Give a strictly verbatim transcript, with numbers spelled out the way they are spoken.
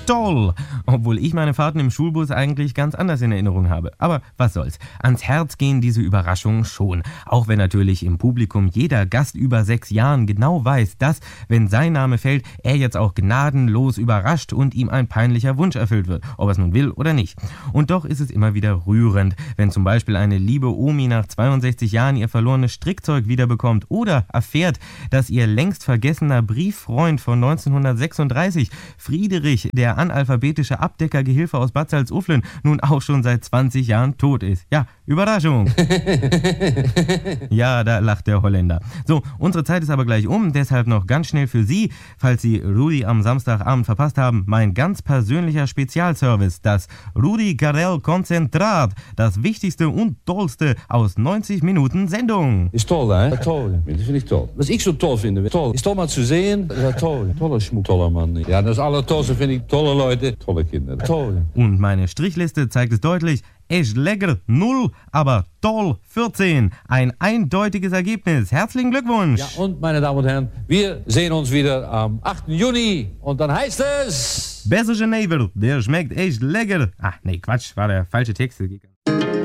toll. Obwohl ich meine Fahrten im Schulbus eigentlich ganz anders in Erinnerung habe. Aber was soll's. Ans Herz gehen diese Überraschungen schon. Auch wenn natürlich im Publikum jeder Gast über sechs Jahren genau weiß, dass, wenn sein Name fällt, er jetzt auch gnadenlos überrascht und ihm ein peinlicher Wunsch erfüllt wird. Ob er es nun will oder nicht. Und doch ist es immer wieder rührend, wenn zum Beispiel eine liebe Omi nach zweiundsechzig Jahren ihr verlorenes Strickzeug wiederbekommt oder erfährt, dass ihr längst vergessener Brieffreund von neunzehnhundertsechsunddreißig, Friedrich, der analphabetische Abdeckergehilfe aus Bad Salzuflen, nun auch schon seit zwanzig Jahren tot ist. Ja, Überraschung. Ja, da lacht der Holländer. So, unsere Zeit ist aber gleich um, deshalb noch ganz schnell für Sie, falls Sie Rudi am Samstagabend verpasst haben, mein ganz persönlicher Spezialservice, das Rudi Carrell Konzentrat, das Wichtigste und Tollste aus neunzig Minuten Sendung. Is toll, hè? Toll. Dat vind ik toll. Was ik zo toll finde, toll. Is toll mal zu sehen, ja, toll. Toller Schmuck, toller Mann. Ja, das Allertollste finde ich tolle Leute, tolle Kinder. Toll. Und meine Strichliste zeigt es deutlich. Echt lecker null, aber toll vierzehn. Ein eindeutiges Ergebnis. Herzlichen Glückwunsch. Ja, und meine Damen und Herren, wir sehen uns wieder am achten Juni. Und dann heißt es... Besser Genever, der schmeckt echt lecker. Ach nee, Quatsch, war der falsche Text.